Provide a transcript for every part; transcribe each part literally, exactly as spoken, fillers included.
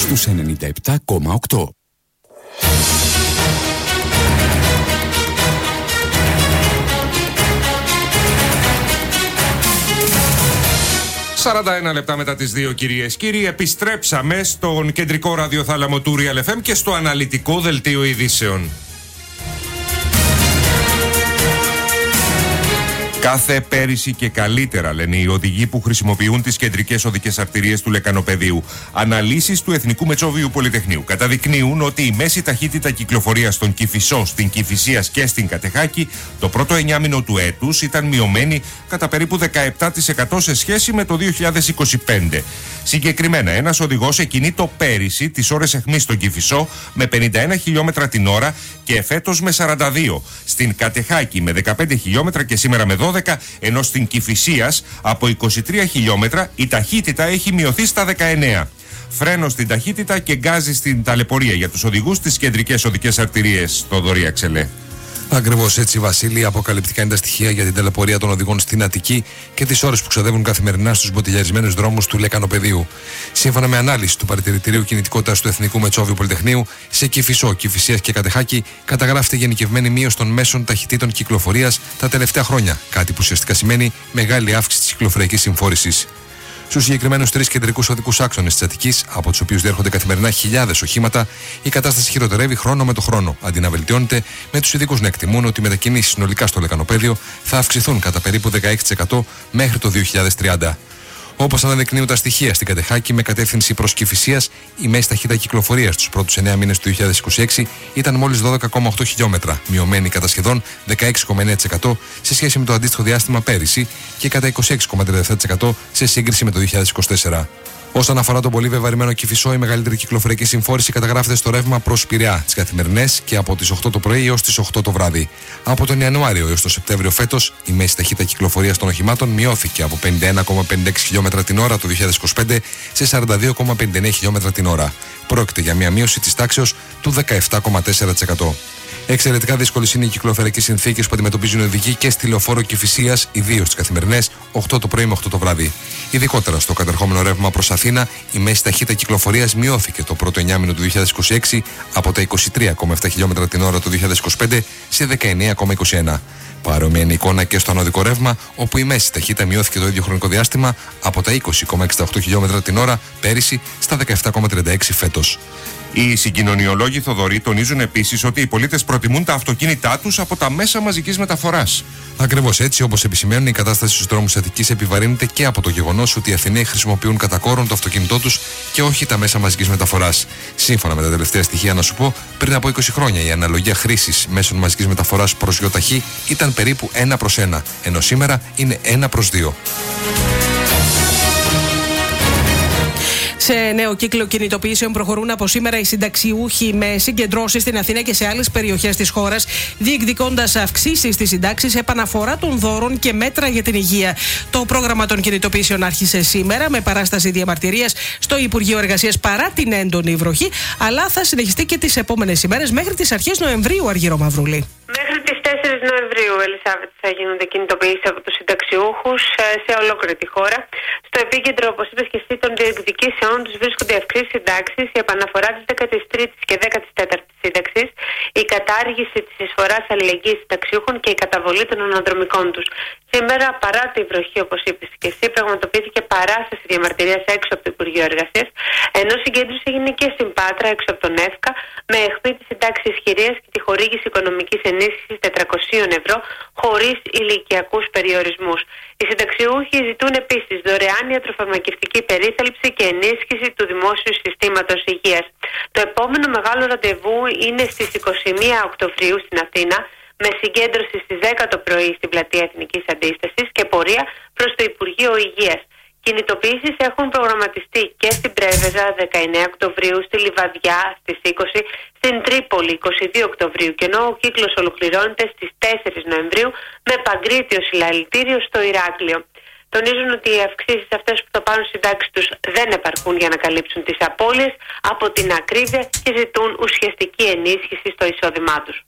στους ενενήντα επτά κόμμα οκτώ. σαράντα ένα λεπτά μετά τις δύο, κυρίες κύριοι, επιστρέψαμε στον κεντρικό ραδιοθάλαμο του Real εφ εμ και στο αναλυτικό δελτίο ειδήσεων. Κάθε πέρυσι και καλύτερα, λένε οι οδηγοί που χρησιμοποιούν τις κεντρικές οδικές αρτηρίες του Λεκανοπεδίου. Αναλύσεις του Εθνικού Μετσόβιου Πολυτεχνείου καταδεικνύουν ότι η μέση ταχύτητα κυκλοφορίας στον Κηφισό, στην Κηφισίας και στην Κατεχάκη το πρώτο εννιάμηνο του έτους ήταν μειωμένη κατά περίπου δεκαεπτά τοις εκατό σε σχέση με το δύο χιλιάδες είκοσι πέντε. Συγκεκριμένα, ένας οδηγός εκινεί πέρυσι τις ώρες αιχμής στον Κηφισό με πενήντα ένα χιλιόμετρα την ώρα και εφέτος με σαράντα δύο. Στην Κατεχάκη με δεκαπέντε χιλιόμετρα και σήμερα με δώδεκα, ενώ στην Κηφισίας από είκοσι τρία χιλιόμετρα η ταχύτητα έχει μειωθεί στα δεκαεννέα. Φρένο στην ταχύτητα και γκάζι στην ταλαιπωρία για τους οδηγούς στις κεντρικές οδικές αρτηρίες. Θοδωρή Αξελέ. Ακριβώς έτσι, Βασίλη. Αποκαλυπτικά είναι τα στοιχεία για την ταλαιπωρία των οδηγών στην Αττική και τις ώρες που ξοδεύουν καθημερινά στους μποτιλιαρισμένους δρόμους του Λεκανοπεδίου. Σύμφωνα με ανάλυση του Παρατηρητηρίου Κινητικότητας του Εθνικού Μετσόβιου Πολυτεχνείου, σε Κηφισό, Κηφισίας και Κατεχάκη καταγράφεται γενικευμένη μείωση των μέσων ταχυτήτων κυκλοφορίας τα τελευταία χρόνια. Κάτι που ουσιαστικά σημαίνει μεγάλη αύξηση της κυκλοφοριακής συμφόρησης. Στους συγκεκριμένους τρεις κεντρικούς οδικούς άξονες της Αττικής, από τους οποίους διέρχονται καθημερινά χιλιάδες οχήματα, η κατάσταση χειροτερεύει χρόνο με το χρόνο, αντί να βελτιώνεται, με τους ειδικούς να εκτιμούν ότι οι μετακινήσεις συνολικά στο Λεκανοπέδιο θα αυξηθούν κατά περίπου δεκαέξι τοις εκατό μέχρι το δύο χιλιάδες τριάντα. Όπως αναδεικνύουν τα στοιχεία στην Κατεχάκη με κατεύθυνση προς Κηφισίας, η μέση ταχύτητα κυκλοφορίας στους πρώτους εννέα μήνες του δύο χιλιάδες είκοσι έξι ήταν μόλις δώδεκα κόμμα οκτώ χιλιόμετρα, μειωμένη κατά σχεδόν δεκαέξι κόμμα εννέα τοις εκατό σε σχέση με το αντίστοιχο διάστημα πέρυσι και κατά είκοσι έξι κόμμα τριάντα επτά τοις εκατό σε σύγκριση με το δύο χιλιάδες είκοσι τέσσερα. Όσον αφορά τον πολύ βεβαρημένο Κηφισό, η μεγαλύτερη κυκλοφοριακή συμφόρηση καταγράφεται στο ρεύμα προς Πειραιά, τις καθημερινές και από τις οκτώ το πρωί έως τις οκτώ το βράδυ. Από τον Ιανουάριο έως τον Σεπτέμβριο φέτος, η μέση ταχύτητα κυκλοφορίας των οχημάτων μειώθηκε από πενήντα ένα κόμμα πενήντα έξι χιλιόμετρα την ώρα το δύο χιλιάδες είκοσι πέντε σε σαράντα δύο κόμμα πενήντα εννέα χιλιόμετρα την ώρα. Πρόκειται για μια μείωση της τάξεως του δεκαεπτά κόμμα τέσσερα τοις εκατό. Εξαιρετικά δύσκολες είναι οι κυκλοφοριακές συνθήκες που αντιμετωπίζουν οι οδηγοί και στη λεωφόρο Κηφισίας, ιδίως τις καθημερινές, οκτώ το πρωί με οκτώ το βράδυ. Ειδικότερα στο κατερχόμενο ρεύμα προς Αθήνα, η μέση ταχύτητα κυκλοφορίας μειώθηκε το πρώτο εννιάμηνο του δύο χιλιάδες είκοσι έξι από τα είκοσι τρία κόμμα επτά χιλιόμετρα την ώρα το δύο χιλιάδες είκοσι πέντε σε δεκαεννέα κόμμα είκοσι ένα. Παρόμοια είναι η εικόνα και στο ανωδικό ρεύμα, όπου η μέση ταχύτητα μειώθηκε το ίδιο χρονικό διάστημα από τα είκοσι κόμμα εξήντα οκτώ χιλιόμετρα την ώρα πέρυσι στα δεκαεπτά κόμμα τριάντα έξι φέτος. Οι συγκοινωνιολόγοι, Θοδωρή, τονίζουν επίσης ότι οι πολίτες προτιμούν τα αυτοκίνητά τους από τα μέσα μαζικής μεταφοράς. Ακριβώς έτσι, όπως επισημαίνουν, η κατάσταση στους δρόμους της Αττικής επιβαρύνεται και από το γεγονός ότι οι Αθηναίοι χρησιμοποιούν κατά κόρον το αυτοκίνητό τους και όχι τα μέσα μαζικής μεταφοράς. Σύμφωνα με τα τελευταία στοιχεία, να σου πω, πριν από είκοσι χρόνια η αναλογία χρήσης μέσων μαζικής μεταφοράς προς γιοταχή ήταν περίπου ένα προς ένα, ενώ σήμερα είναι ένα προς δύο. Σε νέο κύκλο κινητοποιήσεων προχωρούν από σήμερα οι συνταξιούχοι με συγκεντρώσεις στην Αθήνα και σε άλλες περιοχές της χώρας, διεκδικώντας αυξήσεις στις συντάξεις, επαναφορά των δώρων και μέτρα για την υγεία. Το πρόγραμμα των κινητοποιήσεων άρχισε σήμερα με παράσταση διαμαρτυρίας στο Υπουργείο Εργασίας παρά την έντονη βροχή, αλλά θα συνεχιστεί και τις επόμενες ημέρες μέχρι τις αρχές Νοεμβρίου, Αργύρο Μαυρούλη. Μέχρι τις τέσσερις Νοεμβρίου, Ελισάβετ, θα γίνονται κινητοποιήσεις από τους συνταξιούχους σε ολόκληρη τη χώρα. Στο επίκεντρο, όπως είπες και εσύ, των διεκδικήσεων τους βρίσκονται οι αυξήσεις συντάξεις, η επαναφορά της δέκατης τρίτης και δέκατης τέταρτης σύνταξης, η κατάργηση της εισφοράς αλληλεγγύης συνταξιούχων και η καταβολή των αναδρομικών τους. Σήμερα, παρά τη βροχή, όπως είπες και εσύ, πραγματοποιήθηκε παράσταση διαμαρτυρίας έξω από το Υπουργείο Εργασίας, ενώ συγκέντρωση έγινε και στην Πάτρα, έξω από τον ΕΦΚΑ, με αιχμή τη συντάξη ισχυρίας και τη χορήγηση οικονομικής ενίσχυσης τετρακοσίων ευρώ χωρίς ηλικιακούς περιορισμούς. Οι συνταξιούχοι ζητούν επίσης δωρεάν ιατροφαρμακευτική περίθαλψη και ενίσχυση του δημόσιου συστήματος υγείας. Το επόμενο μεγάλο ραντεβού είναι στις είκοσι μία Οκτωβρίου στην Αθήνα, με συγκέντρωση στις δέκα το πρωί στην Πλατεία Εθνικής Αντίστασης και πορεία προς το Υπουργείο Υγείας. Κινητοποιήσεις έχουν προγραμματιστεί και στην Πρέβεζα δεκαεννέα Οκτωβρίου, στη Λιβαδιά στις είκοσι, στην Τρίπολη είκοσι δύο Οκτωβρίου, και ενώ ο κύκλος ολοκληρώνεται στις τέσσερις Νοεμβρίου με παγκρίτιο συλλαλητήριο στο Ηράκλειο. Τονίζουν ότι οι αυξήσεις αυτές που θα πάρουν συντάξει τους δεν επαρκούν για να καλύψουν τις απώλειες από την ακρίβεια και ζητούν ουσιαστική ενίσχυση στο εισόδημά τους.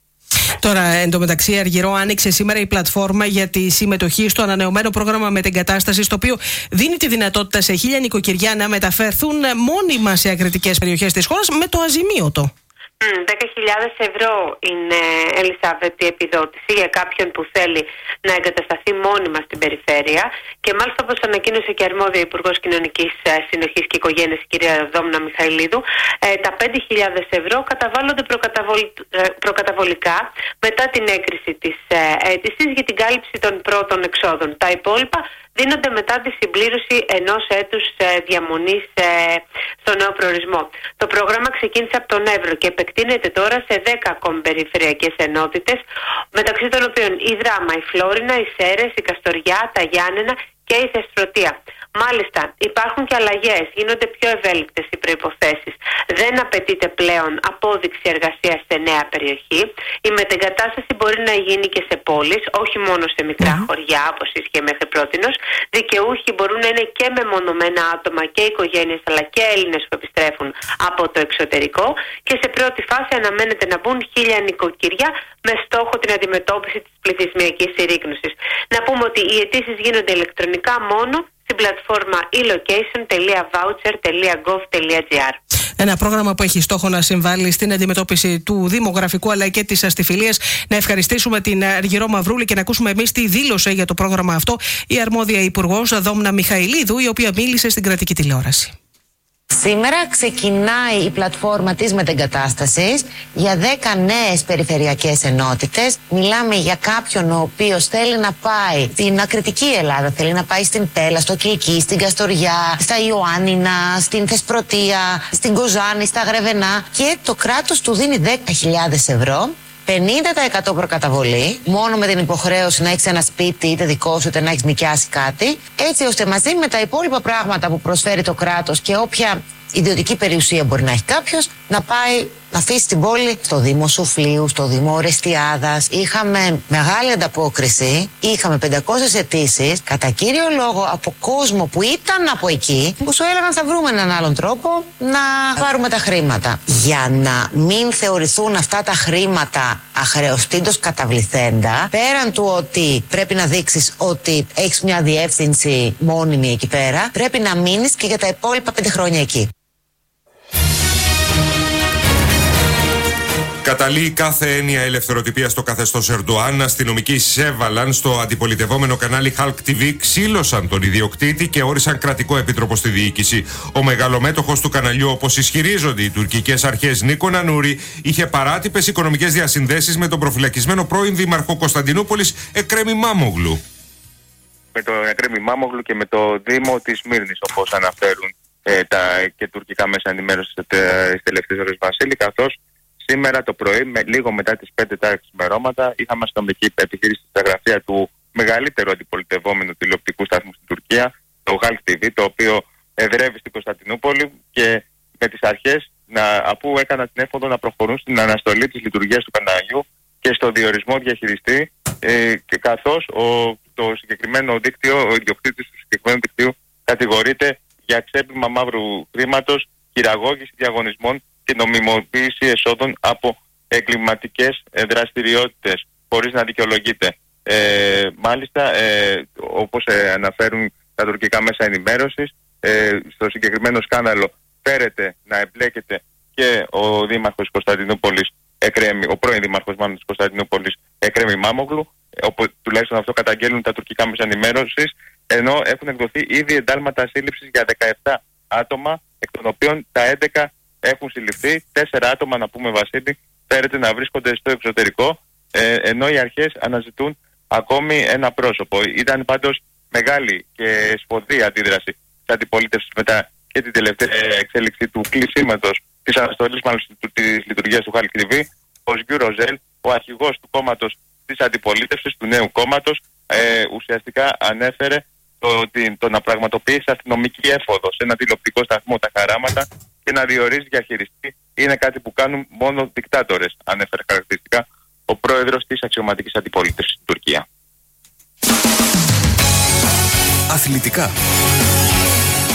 Τώρα, εντωμεταξύ, Αργυρό, άνοιξε σήμερα η πλατφόρμα για τη συμμετοχή στο ανανεωμένο πρόγραμμα μετεγκατάστασης, το οποίο δίνει τη δυνατότητα σε χίλια νοικοκυριά να μεταφερθούν μόνιμα σε ακριτικές περιοχές της χώρας με το αζημίωτο. δέκα χιλιάδες ευρώ είναι, Ελισάβετ, η επιδότηση για κάποιον που θέλει να εγκατασταθεί μόνιμα στην περιφέρεια, και μάλιστα, όπως ανακοίνωσε και αρμόδια Υπουργός Κοινωνικής Συνοχής και Οικογένειας, η κυρία Δόμνα Μιχαηλίδου, τα πέντε χιλιάδες ευρώ καταβάλλονται προκαταβολ, προκαταβολικά μετά την έγκριση της αίτησης για την κάλυψη των πρώτων εξόδων. Τα υπόλοιπα δίνονται μετά τη συμπλήρωση ενός έτους διαμονής στο νέο προορισμό. Το πρόγραμμα ξεκίνησε από τον Εύρο και επεκτείνεται τώρα σε δέκα ακόμη περιφερειακές ενότητες, μεταξύ των οποίων η Δράμα, η Φλόρινα, οι Σέρρες, η Καστοριά, τα Γιάννενα και η Θεσπρωτεία. Μάλιστα, υπάρχουν και αλλαγές, γίνονται πιο ευέλικτες οι προϋποθέσεις. Δεν απαιτείται πλέον απόδειξη εργασίας σε νέα περιοχή. Η μετεγκατάσταση μπορεί να γίνει και σε πόλεις, όχι μόνο σε μικρά mm-hmm. χωριά, όπως ίσχυε μέχρι πρότινος. Δικαιούχοι μπορούν να είναι και μεμονωμένα άτομα και οικογένειες, αλλά και Έλληνες που επιστρέφουν από το εξωτερικό. Και σε πρώτη φάση αναμένεται να μπουν χίλια νοικοκυριά με στόχο την αντιμετώπιση της πληθυσμιακής συρρίκνωσης. Να πούμε ότι οι αιτήσεις γίνονται ηλεκτρονικά μόνο στην πλατφόρμα e location τελεία voucher τελεία gov τελεία gr. Ένα πρόγραμμα που έχει στόχο να συμβάλλει στην αντιμετώπιση του δημογραφικού αλλά και της αστιφιλίας. Να ευχαριστήσουμε την Αργυρό Μαυρούλη και να ακούσουμε εμείς τι δήλωσε για το πρόγραμμα αυτό η αρμόδια Υπουργός Δόμνα Μιχαηλίδου, η οποία μίλησε στην κρατική τηλεόραση. Σήμερα ξεκινάει η πλατφόρμα της μετεγκατάστασης για δέκα νέες περιφερειακές ενότητες. Μιλάμε για κάποιον ο οποίος θέλει να πάει στην ακριτική Ελλάδα, θέλει να πάει στην Πέλα, στο Κιλκί, στην Καστοριά, στα Ιωάννινα, στην Θεσπρωτεία, στην Κοζάνη, στα Γρεβενά, και το κράτος του δίνει δέκα χιλιάδες ευρώ. πενήντα τοις εκατό προκαταβολή, μόνο με την υποχρέωση να έχεις ένα σπίτι είτε δικό σου είτε να έχεις νοικιάσει κάτι, έτσι ώστε μαζί με τα υπόλοιπα πράγματα που προσφέρει το κράτος και όποια ιδιωτική περιουσία μπορεί να έχει κάποιος, να πάει να αφήσει την πόλη στο Δήμο Σουφλίου, στο Δήμο Ορεστιάδας. Είχαμε μεγάλη ανταπόκριση, είχαμε πεντακόσιες αιτήσεις, κατά κύριο λόγο από κόσμο που ήταν από εκεί, που σου έλεγαν θα βρούμε έναν άλλον τρόπο να πάρουμε τα χρήματα. Για να μην θεωρηθούν αυτά τα χρήματα αχρεωστήτως καταβληθέντα, πέραν του ότι πρέπει να δείξεις ότι έχεις μια διεύθυνση μόνιμη εκεί πέρα, πρέπει να μείνεις και για τα υπόλοιπα πέντε χρόνια εκεί. Καταλύει κάθε έννοια ελευθεροτυπία στο καθεστώς Ερντοάν. Αστυνομικοί εισέβαλαν στο αντιπολιτευόμενο κανάλι Halk τι βι, ξύλωσαν τον ιδιοκτήτη και όρισαν κρατικό επίτροπο στη διοίκηση. Ο μεγαλομέτωχος του καναλιού, όπως ισχυρίζονται οι τουρκικές αρχές, Νίκο Νανούρη, είχε παράτυπες οικονομικές διασυνδέσεις με τον προφυλακισμένο πρώην δήμαρχο Κωνσταντινούπολης Εκρέμ Ημάμογλου. Με τον Εκρέμ Ημάμογλου και με το Δήμο της Σμύρνης, όπως αναφέρουν ε, τα και τουρκικά μέσα ενημέρωσης τις τελευταίες ώρες, Βασίλη, καθώς σήμερα το πρωί, με, λίγο μετά τις πέντε τα ξημερώματα, είχαμε αστυνομική επιχείρηση στα γραφεία του μεγαλύτερου αντιπολιτευόμενου τηλεοπτικού σταθμού στην Τουρκία, το Halk τι βι, το οποίο εδρεύει στην Κωνσταντινούπολη, και με τις αρχές, να, αφού έκαναν την έφοδο, να προχωρούν στην αναστολή της λειτουργίας του καναλιού και στο διορισμό διαχειριστή, ε, και καθώς ο, το συγκεκριμένο δίκτυο, ο ιδιοκτήτης του συγκεκριμένου δικτύου κατηγορείται για ξέπλυμα μαύρου χρήματος, χειραγώγηση διαγωνισμών και νομιμοποίηση εσόδων από εγκληματικές δραστηριότητες χωρίς να δικαιολογείται. Ε, μάλιστα, ε, όπως ε, αναφέρουν τα τουρκικά μέσα ενημέρωσης, ε, στο συγκεκριμένο σκάνδαλο φέρεται να εμπλέκεται και ο δήμαρχος Κωνσταντινούπολης, Εκρέμ, ο πρώην δήμαρχος μάλλον της Κωνσταντινούπολης, Εκρέμ Ημάμογλου, όπου τουλάχιστον αυτό καταγγέλνουν τα τουρκικά μέσα ενημέρωσης, ενώ έχουν εκδοθεί ήδη εντάλματα σύλληψης για δεκαεπτά άτομα, εκ των οποίων τα έντεκα έχουν συλληφθεί. Τέσσερα άτομα, να πούμε, Βασίλη, φέρεται να βρίσκονται στο εξωτερικό, ε, ενώ οι αρχές αναζητούν ακόμη ένα πρόσωπο. Ήταν πάντως μεγάλη και σφοδρή αντίδραση της αντιπολίτευσης μετά και την τελευταία εξέλιξη του κλεισίματος της αναστολής μάλλον της λειτουργίας του Halk τι βι. Ο Σγκιού Ροζέλ, ο αρχηγός του κόμματος της αντιπολίτευσης, του νέου κόμματος, ε, ουσιαστικά ανέφερε το, το, το να πραγματοποιήσει αστυνομική έφοδο σε ένα τηλεοπτικό σταθμό, τα Χαράματα, και να διορίζει διαχειριστή είναι κάτι που κάνουν μόνο δικτάτορες, ανέφερε χαρακτηριστικά ο πρόεδρος της αξιωματικής αντιπολίτευσης στην Τουρκία. Αθλητικά.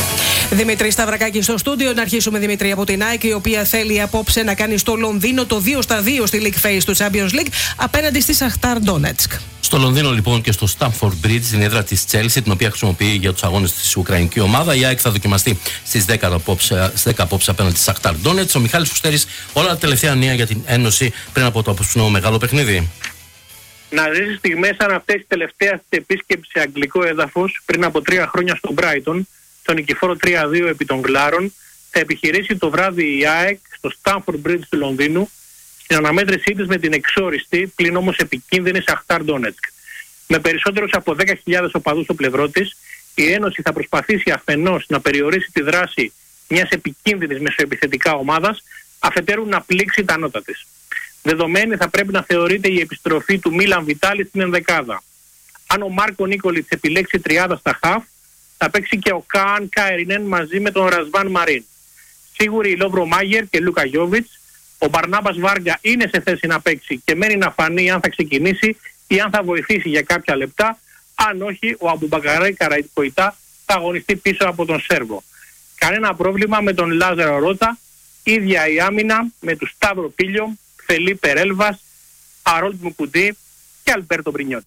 Δημήτρη Σταυρακάκη στο στούντιο. Να αρχίσουμε, Δημήτρη, από την ΑΕΚ, η οποία θέλει απόψε να κάνει στο Λονδίνο το δύο στα δύο στη League Phase του Champions League απέναντι στη Σαχτάρ Ντόνετσκ. Στο Λονδίνο, λοιπόν, και στο Stamford Bridge, την έδρα της Chelsea, την οποία χρησιμοποιεί για τους αγώνες της Ουκρανική ομάδα, η ΑΕΚ θα δοκιμαστεί στις δέκα απόψε, απόψε απέναντι στη Σαχτάρ Ντόνετσκ. Ο Μιχάλης Φουστέρης, όλα τα τελευταία νέα για την Ένωση πριν από το απόψινό μεγάλο παιχνίδι. Να ζήσει στιγμές σαν αυτές τις τελευταίες της επίσκεψης σε αγγλικό έδαφος πριν από τρία χρόνια στο Brighton, στον νικηφόρο τρία δύο επί των Γκλάρων, θα επιχειρήσει το βράδυ η ΑΕΚ στο Stamford Bridge του Λονδίνου στην αναμέτρησή της με την εξόριστη, πλην όμως επικίνδυνη Σαχτάρ Ντόνετσκ. Με περισσότερους από δέκα χιλιάδες οπαδούς στο πλευρό της, η Ένωση θα προσπαθήσει αφενός να περιορίσει τη δράση μιας επικίνδυνης μεσοεπιθετικά ομάδας, αφετέρου να πλήξει τα νότα της. Δεδομένη θα πρέπει να θεωρείται η επιστροφή του Μίλαν Βιτάλη στην ενδεκάδα. Αν ο Μάρκο Νίκολιτς επιλέξει τριάδα στα χαφ, θα παίξει και ο Καν Καερινέν μαζί με τον Ρασβάν Μαρίν. Σίγουροι οι Λόβρο Μάγερ και Λούκα Γιόβιτς. Ο Μπαρνάμπας Βάργα είναι σε θέση να παίξει και μένει να φανεί αν θα ξεκινήσει ή αν θα βοηθήσει για κάποια λεπτά. Αν όχι, ο Αμπουμπακαρέ Καραϊκοϊτά θα αγωνιστεί πίσω από τον Σέρβο. Κανένα πρόβλημα με τον Λάζαρο Ρότα. Ίδια η άμυνα με του Σταύρο Πίλιο, Φελίπε Ρέλβας, Αρόλτ Μουκουντή και Αλμπέρτο Μπρινιώτη.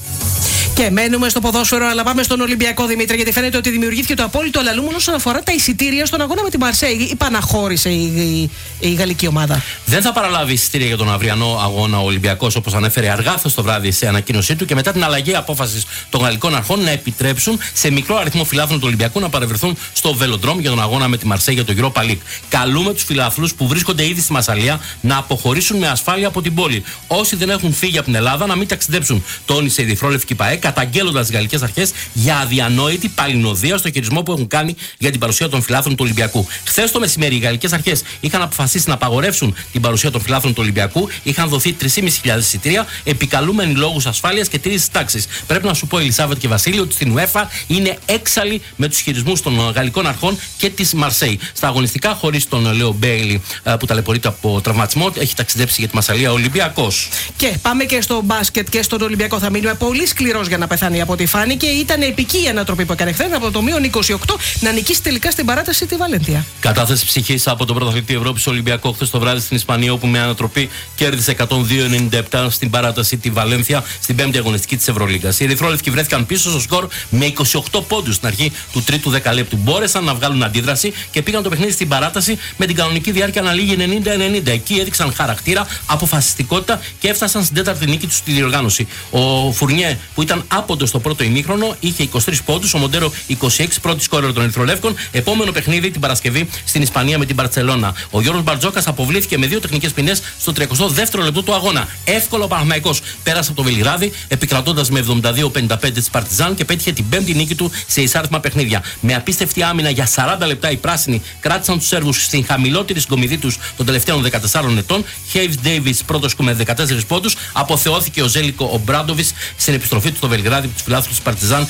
Και μένουμε στο ποδόσφαιρο, αλλά πάμε στον Ολυμπιακό, Δημήτρη, γιατί φαίνεται ότι δημιουργήθηκε το απόλυτο αλαλούμονο όσον αφορά τα εισιτήρια στον αγώνα με τη Μαρσέη. Υπαναχώρησε η, η, η γαλλική ομάδα. Δεν θα παραλάβει εισιτήρια για τον αυριανό αγώνα ο Ολυμπιακός, όπως ανέφερε αργά χθες το βράδυ σε ανακοίνωσή του, και μετά την αλλαγή απόφασης των γαλλικών αρχών να επιτρέψουν σε μικρό αριθμό φιλάθλων του Ολυμπιακού να παρευρεθούν στο Βελοντρόμ για τον αγώνα με τη Μαρσέη για το Europa League. Καλούμε τους φιλάθλους που βρίσκονται ήδη στη Μασσαλία να αποχωρήσουν με ασφάλεια από την πόλη. Όσοι δεν έχουν φύγει από την Ελλάδα να μην ταξιδέψουν, τόνισε η Διφρόλευκη ΠΑΕ, καταγγέλλοντας τις γαλλικές αρχές για αδιανόητη παλινοδία στο χειρισμό που έχουν κάνει για την παρουσία των φιλάθλων του Ολυμπιακού. Χθες το μεσημέρι, οι γαλλικές αρχές είχαν αποφασίσει να απαγορεύσουν την παρουσία των φιλάθλων του Ολυμπιακού. Είχαν δοθεί τρεις χιλιάδες πεντακόσια εισιτήρια, επικαλούμενοι λόγους ασφάλειας και τήρησης τάξης. Πρέπει να σου πω, Ελισάβετ και Βασίλη, ότι στην UEFA είναι έξαλλοι με τους χειρισμούς των γαλλικών αρχών και της Μαρσέη. Στα αγωνιστικά, χωρίς τον Λέο Μπέιλι που ταλαιπωρείται από τραυματισμό, έχει ταξιδέψει για τη Μασσαλία ο Ολυμπιακός. Και πάμε και στο μπάσκετ και στον Ολυμπιακό. Θα μείνουμε πολύ σκληρός για να πεθάνει από ό,τι φάνηκε. Ήταν επική η ανατροπή που έκανε χθες από το μείον είκοσι οκτώ να νικήσει τελικά στην παράταση τη Βαλένθια. Κατάθεση ψυχής από τον πρωταθλητή Ευρώπης Ολυμπιακό χθες το βράδυ στην Ισπανία, όπου με ανατροπή κέρδισε εκατόν δύο ενενήντα επτά στην παράταση τη Βαλένθια στην πέμπτη αγωνιστική της Ευρωλίγκας. Οι ερυθρόλευκοι βρέθηκαν πίσω στο σκορ με είκοσι οκτώ πόντους στην αρχή του τρίτου δεκαλέπτου. Μπόρεσαν να βγάλουν αντίδραση και πήγαν το παιχνίδι στην παράταση με την κανονική διάρκεια να λήγει ενενήντα ενενήντα. Εκεί έδειξαν χαρακτήρα, αποφασιστικότητα και έφτασαν στην τέταρτη νίκη του στη διοργάνωση. Ο Φουρνιέ, που ήταν άποντο στο πρώτο ημίχρονο, είχε είκοσι τρεις πόντους, ο Μοντέρο είκοσι έξι, πρώτη σκόρερ των Ερυθρολεύκων. Επόμενο παιχνίδι την Παρασκευή στην Ισπανία με την Μπαρτσελώνα. Ο Γιώργος Μπαρτζόκας αποβλήθηκε με δύο τεχνικές ποινές στο τριακοστό δεύτερο λεπτό του αγώνα. Εύκολο ο Παναθηναϊκός πέρασε από το Βελιγράδι, επικρατώντας με εβδομήντα δύο πενήντα πέντε της Παρτιζάν και πέτυχε την πέμπτη νίκη του σε εισάριθμα παιχνίδια. Με απίστευτη άμυνα για σαράντα λεπτά, οι πράσινοι κράτησαν τους Σέρβους στην χαμηλότερη συγκομιδή τους των τελευταίων δεκατεσσάρων ετών. Χέιβς Ντέιβις πρώτος με δεκατέσσερις πόντους. Αποθεώθηκε ο Ζέλικο ο Μπράντοβιτς στην επιστροφή του στο Βελιγράδι από τους φιλάθλους της Παρτιζάν,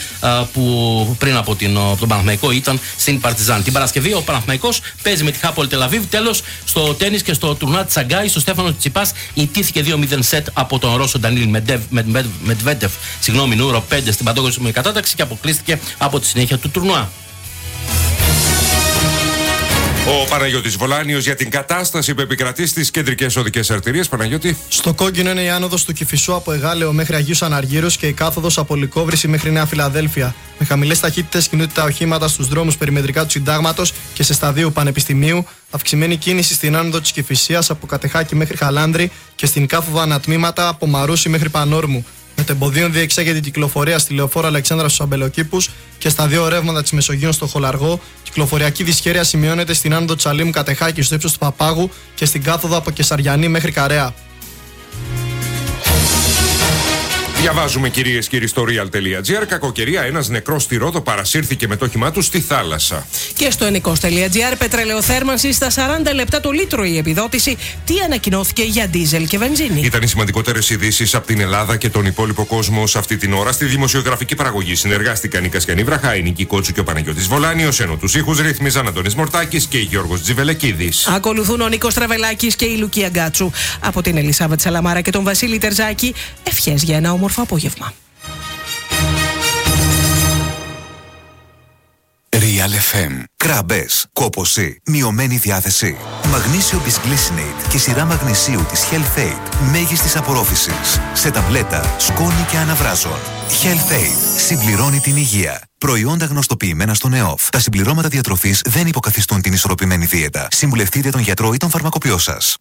που πριν από, την, από τον Παναθηναϊκό ήταν στην Παρτιζάν. Την Παρασκευή ο Παναθηναϊκός παίζει με τη Χάπολ Τελαβίβ. Τέλος, στο τένις και στο τουρνουά της Σαγκάη, στο Στέφανο Τσιπάς ιτήθηκε δύο μηδέν σετ από τον Ρώσο Ντανίλ Μετβέντεφ, συγγνώμη, νούμερο πέντε στην παντόκοσμη κατάταξη και αποκλείστηκε από τη συνέχεια του τουρνουά. Ο Παναγιώτης Βολάνιος για την κατάσταση που επικρατεί στις κεντρικές οδικές αρτηρίες. Παναγιώτη. Στο κόκκινο είναι η άνοδος του Κηφισού από Εγάλεο μέχρι Αγίους Αναργύρους και η κάθοδος από Λυκόβρηση μέχρι Νέα Φιλαδέλφια. Με χαμηλές ταχύτητες κινούνται τα οχήματα στους δρόμους περιμετρικά του Συντάγματος και σε σταδίου Πανεπιστημίου. Αυξημένη κίνηση στην άνοδο της Κηφισίας από Κατεχάκη μέχρι Χαλάνδρη και στην κάθοδο ανατμήματα από Μαρούσι μέχρι Πανόρμου. Με το εμποδίο διεξάγεται η κυκλοφορία στη Λεωφόρο Αλεξάνδρα στους Αμπελοκήπους και στα δύο ρεύματα της Μεσογείου στο Χολαργό. Κυκλοφοριακή δυσχέρεια σημειώνεται στην άνοδο Τσαλίμου Κατεχάκη στο ύψος του Παπάγου και στην κάθοδο από Κεσαριανή μέχρι Καρέα. Διαβάζουμε, κυρίες και κύριοι, στο real.gr. Κακοκαιρία, ένας νεκρός στη Ρόδο παρασύρθηκε με το όχημά του στη θάλασσα. Και στο ενικός.gr, πετρελαιοθέρμανση στα σαράντα λεπτά το λίτρο η επιδότηση. Τι ανακοινώθηκε για ντίζελ και βενζίνη. Ήταν οι σημαντικότερες ειδήσεις από την Ελλάδα και τον υπόλοιπο κόσμο σε αυτή την ώρα. Στη δημοσιογραφική παραγωγή συνεργάστηκαν η Κασιανή Βραχά, η Νίκη Κότσου και ο Παναγιώτης Βολάνιος, ενώ τους ήχους ρύθμιζαν Αντώνης Μορτάκης και Γιώργος Τζιβελεκίδης. Ακολουθούν ο Νίκος Τραβελάκης και η Λουκία Γκάτσου. Από την Ελισάβετ Σαλαμάρα και τον Βασίλη Τερζάκη, ευχές για ένα όμορφο απόγευμα. Real. Real εφ εμ. Κράμπες, κόπωση, μειωμένη διάθεση. Μαγνήσιο Bisglycinate και σειρά μαγνησίου της Health-Aid. Μέγιστης απορρόφησης. Σε ταμπλέτα, σκόνη και αναβράζων. Health-Aid. Συμπληρώνει την υγεία. Προϊόντα γνωστοποιημένα στον ΕΟΦ. Τα συμπληρώματα διατροφής δεν υποκαθιστούν την ισορροπημένη δίαιτα. Συμβουλευτείτε τον γιατρό ή τον φαρμακοποιό σας.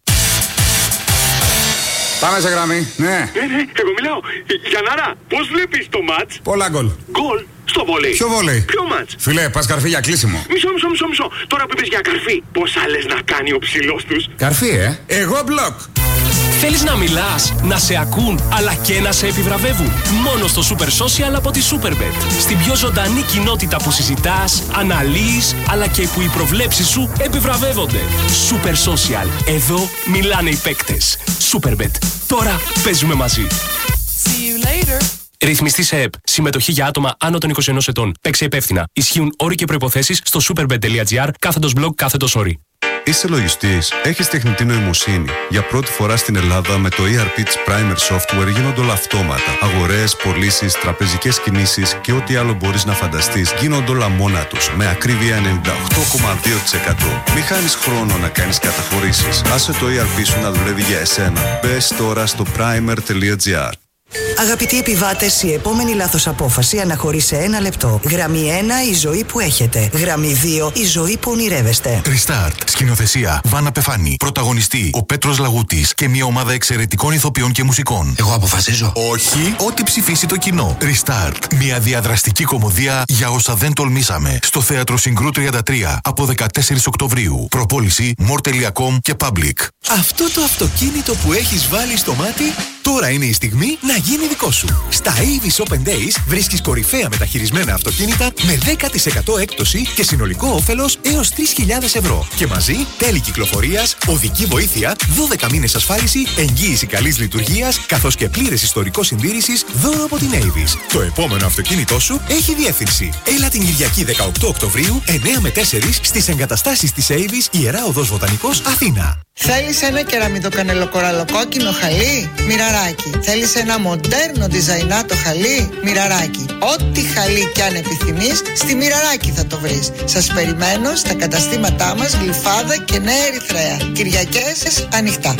Πάμε σε γραμμή, ναι. Ναι, ναι, εγώ μιλάω. Γιαννάρα, πώς βλέπεις το μάτς? Πολλά γκολ. Γκολ στο βόλεϊ. Ποιο βόλεϊ? Ποιο μάτς? Φιλέ, πας καρφί για κλείσιμο. Μισό, μισό, μισό, μισό. Τώρα που είπες για καρφί, πόσα λες να κάνει ο ψηλός τους? Καρφί, ε. Εγώ μπλοκ. Θέλεις να μιλάς, να σε ακούν, αλλά και να σε επιβραβεύουν? Μόνο στο Super Social από τη Superbet. Στην πιο ζωντανή κοινότητα που συζητάς, αναλύεις, αλλά και που οι προβλέψεις σου επιβραβεύονται. Super Social. Εδώ μιλάνε οι παίκτες. Superbet. Τώρα παίζουμε μαζί. See you later. Ρυθμιστή σε ΕΠ. Συμμετοχή για άτομα άνω των είκοσι ενός ετών. Παίξε υπεύθυνα. Ισχύουν όροι και προϋποθέσεις στο superbet.gr κάθετος blog κάθετος όροι. Είσαι λογιστής, έχεις τεχνητή νοημοσύνη. Για πρώτη φορά στην Ελλάδα με το ι αρ πι της Primer Software γίνονται όλα αυτόματα. Αγορές, πωλήσεις, τραπεζικές κινήσεις και ό,τι άλλο μπορείς να φανταστείς γίνονται όλα μόνα τους. Με ακρίβεια ενενήντα οκτώ κόμμα δύο τοις εκατό. Μη χάνεις χρόνο να κάνεις καταχωρήσεις. Άσε το ι αρ πι σου να δουλεύει για εσένα. Μπες τώρα στο primer.gr. Αγαπητοί επιβάτες, η επόμενη λάθος απόφαση αναχωρεί σε ένα λεπτό. Γραμμή ένα, η ζωή που έχετε. Γραμμή δύο, η ζωή που ονειρεύεστε. Restart. Σκηνοθεσία Βάνα Πεφάνη. Πρωταγωνιστή ο Πέτρος Λαγούτης και μια ομάδα εξαιρετικών ηθοποιών και μουσικών. Εγώ αποφασίζω. Όχι, ό,τι ψηφίσει το κοινό. Restart. Μια διαδραστική κωμωδία για όσα δεν τολμήσαμε. Στο Θέατρο Συγκρού τριάντα τρία από δεκατέσσερις Οκτωβρίου. Προπόληση more τελεία com και Public. Αυτό το αυτοκίνητο που έχεις βάλει στο μάτι, τώρα είναι η στιγμή να γίνει δικό σου. Στα Avis Open Days βρίσκεις κορυφαία μεταχειρισμένα αυτοκίνητα με δέκα τοις εκατό έκπτωση και συνολικό όφελος έως τρεις χιλιάδες ευρώ. Και μαζί τέλη κυκλοφορίας, οδική βοήθεια, δώδεκα μήνες ασφάλιση, εγγύηση καλής λειτουργίας, καθώς και πλήρες ιστορικό συντήρησης δώρο από την Avis. Το επόμενο αυτοκίνητό σου έχει διεύθυνση. Έλα την Κυριακή δεκαοκτώ Οκτωβρίου, εννιά με τέσσερα στις εγκαταστάσεις της Avis, Ιερά Οδός Βοτανικός, Αθήνα. Θέλεις ένα κεραμιδοκανελοκοραλοκόκκινο χαλί? Μοιραράκι. Θέλεις ένα μοντέρνο διζαϊνάτο χαλί? Μοιραράκι. Ό,τι χαλί κι αν επιθυμείς, στη Μοιραράκι θα το βρεις. Σας περιμένω στα καταστήματά μας Γλυφάδα και Νέα Ερυθρέα. Κυριακές ανοιχτά.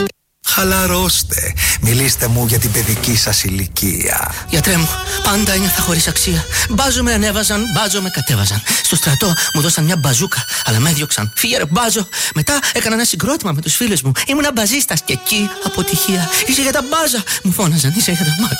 Χαλαρώστε. Μιλήστε μου για την παιδική σας ηλικία. Γιατρέ μου, πάντα ένιωθα χωρίς αξία. Μπάζο με ανέβαζαν, μπάζο με κατέβαζαν. Στο στρατό μου δώσαν μια μπαζούκα, αλλά με έδιωξαν. Φύγε ρε μπάζο. Μετά έκανα ένα συγκρότημα με τους φίλους μου. Ήμουν μπαζίστας και εκεί αποτυχία. Είσαι για τα μπάζα. Μου φώναζαν, είσαι για τα μάτια.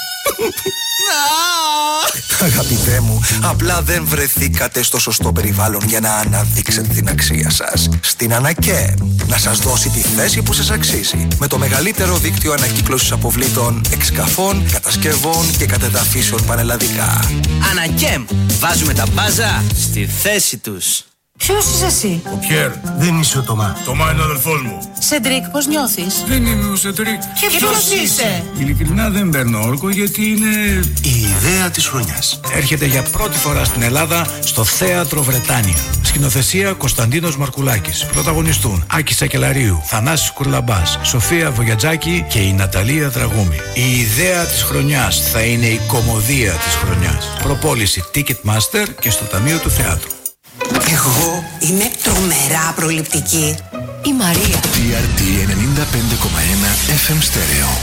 Αγαπητέ μου, απλά δεν βρεθήκατε στο σωστό περιβάλλον για να αναδείξετε την αξία σας. Στην ΑΝΑΚΕΜ να σας δώσει τη θέση που σας αξίζει. Με το μεγαλύτερο δίκτυο ανακύκλωσης αποβλήτων, εξκαφών, κατασκευών και κατεδαφίσεων πανελλαδικά. ΑΝΑΚΕΜ, βάζουμε τα μπάζα στη θέση τους. Ποιος είσαι εσύ? Ο Πιέρ. Δεν είσαι ο Τωμά. Τωμά είναι ο αδελφός μου. Σεντρίκ, πώς νιώθεις? Δεν είμαι ο Σεντρίκ. Και ποιος είσαι? Ειλικρινά δεν παίρνω όρκο γιατί είναι η ιδέα της χρονιάς. Έρχεται για πρώτη φορά στην Ελλάδα στο Θέατρο Βρετάνια. Σκηνοθεσία Κωνσταντίνος Μαρκουλάκης. Πρωταγωνιστούν Άκη Σακελαρίου, Θανάσης Κουρλαμπάς, Σοφία Βογιατζάκη και η Ναταλία Δραγούμη. Η ιδέα της χρονιάς θα είναι η κωμωδία της χρονιάς. Προπόληση Ticketmaster και στο Ταμείο του Θεάτρου. Εγώ είμαι τρομερά προληπτική. Η Μαρία. τι αρ τι ενενήντα πέντε κόμμα ένα εφ εμ Stereo.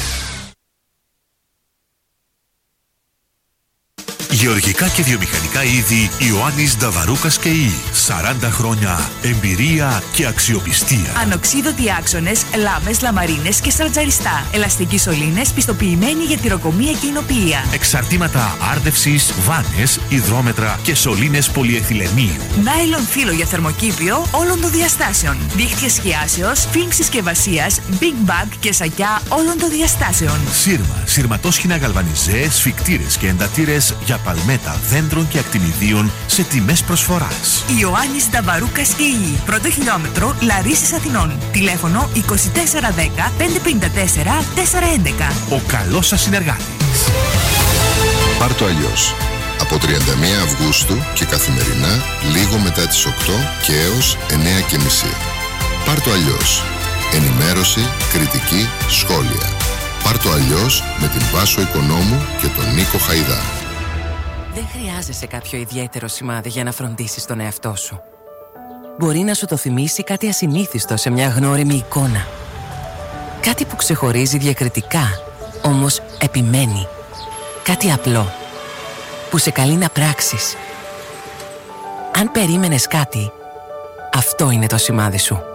Γεωργικά και βιομηχανικά είδη Ιωάννης Νταβαρούκας και η. σαράντα χρόνια εμπειρία και αξιοπιστία. Ανοξίδωτοι άξονες, λάμες, λαμαρίνες και σαλτζαριστά. Ελαστικοί σωλήνες πιστοποιημένοι για τυροκομεία και εινοποιία. Εξαρτήματα άρδευσης, βάνες, υδρόμετρα και σωλήνες πολυεθυλενίου. Νάιλον φύλλο για θερμοκήπιο όλων των διαστάσεων. Δίχτυα σκιάσεως, φιλμ συσκευασίας, big bag και σακιά όλων των διαστάσεων. Σύρμα, σειρματόσχηνα γαλβανιζέ, σφικτήρες και εντατήρες για παλμέτα δέντρων και ακτινιδίων σε τιμές προσφοράς. Ιωάννης Νταβαρούκας και η. Πρώτο χιλιόμετρο Λαρίσης Αθηνών. Τηλέφωνο είκοσι τέσσερα δέκα πεντακόσια πενήντα τέσσερα τετρακόσια έντεκα. Ο καλός σας συνεργάτης. Πάρ' το αλλιώς. Από τριάντα μία Αυγούστου και καθημερινά λίγο μετά τις οκτώ και έως εννιά και μισή. Πάρ' το αλλιώς. Ενημέρωση, κριτική, σχόλια. Πάρ' το αλλιώς με την Βάσο Οικονόμου και τον Νίκο Χαϊδά. Δεν χρειάζεσαι κάποιο ιδιαίτερο σημάδι για να φροντίσεις τον εαυτό σου. Μπορεί να σου το θυμίσει κάτι ασυνήθιστο σε μια γνώριμη εικόνα. Κάτι που ξεχωρίζει διακριτικά, όμως επιμένει. Κάτι απλό, που σε καλεί να πράξεις. Αν περίμενες κάτι, αυτό είναι το σημάδι σου.